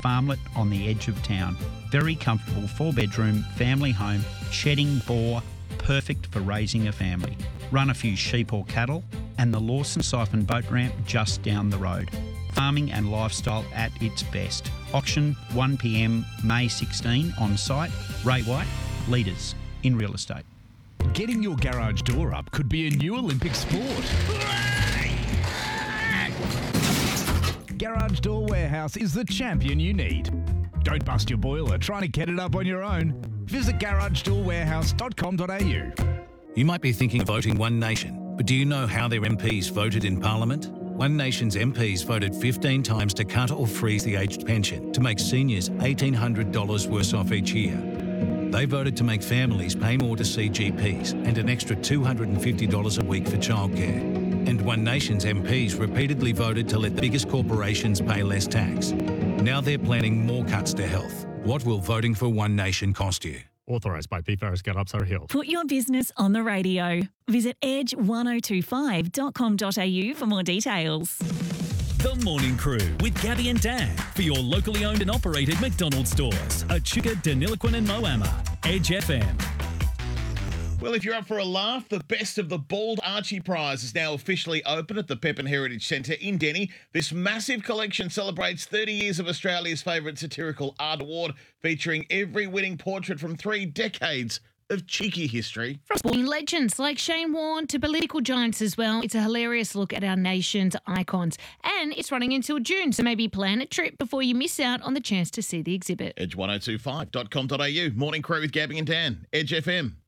farmlet on the edge of town. Very comfortable 4-bedroom family home, shedding, bore, perfect for raising a family. Run a few sheep or cattle, and the Lawson Siphon boat ramp just down the road. Farming and lifestyle at its best. Auction 1 p.m. May 16 on site. Ray White, leaders in real estate. Getting your garage door up could be a new Olympic sport. Garage Door Warehouse is the champion you need. Don't bust your boiler trying to get it up on your own. Visit garagedoorwarehouse.com.au. You might be thinking of voting One Nation, but do you know how their MPs voted in Parliament? One Nation's MPs voted 15 times to cut or freeze the aged pension to make seniors $1,800 worse off each year. They voted to make families pay more to see GPs and an extra $250 a week for childcare. And One Nation's MPs repeatedly voted to let the biggest corporations pay less tax. Now they're planning more cuts to health. What will voting for One Nation cost you? Authorised by P. Ferris Get Up Surrey Hills. Put your business on the radio. Visit edge1025.com.au for more details. The Morning Crew with Gabby and Dan for your locally owned and operated McDonald's stores. Echuca, Deniliquin and Moama. Edge FM. Well, if you're up for a laugh, the Best of the Bald Archie Prize is now officially open at the Pepin Heritage Centre in Denny. This massive collection celebrates 30 years of Australia's favourite satirical art award, featuring every winning portrait from 3 decades of cheeky history. From sporting legends like Shane Warne to political giants as well, it's a hilarious look at our nation's icons. And it's running until June, so maybe plan a trip before you miss out on the chance to see the exhibit. Edge1025.com.au. Morning Crew with Gabby and Dan. Edge FM.